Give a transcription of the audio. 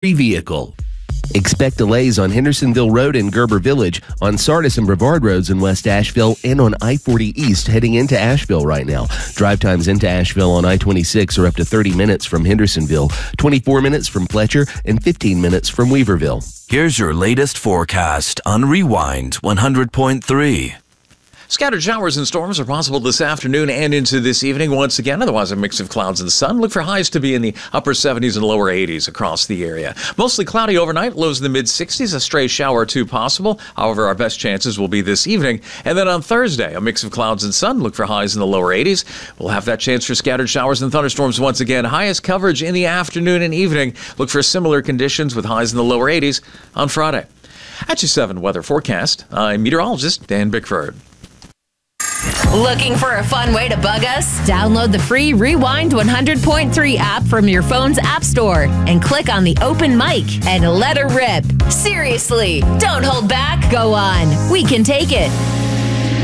vehicle. Expect delays on Hendersonville Road in Gerber Village, on Sardis and Brevard Roads in West Asheville, and on I-40 East heading into Asheville right now. Drive times into Asheville on I-26 are up to 30 minutes from Hendersonville, 24 minutes from Fletcher, and 15 minutes from Weaverville. Here's your latest forecast on Rewind 100.3. Scattered showers and storms are possible this afternoon and into this evening once again. Otherwise, a mix of clouds and sun. Look for highs to be in the upper 70s and lower 80s across the area. Mostly cloudy overnight, lows in the mid-60s, a stray shower or two possible. However, our best chances will be this evening. And then on Thursday, a mix of clouds and sun. Look for highs in the lower 80s. We'll have that chance for scattered showers and thunderstorms once again. Highest coverage in the afternoon and evening. Look for similar conditions with highs in the lower 80s on Friday. At your 7 weather forecast, I'm meteorologist Dan Bickford. Looking for a fun way to bug us? Download the free Rewind 100.3 app from your phone's app store and click on the open mic and let her rip. Seriously, don't hold back. Go on. We can take it.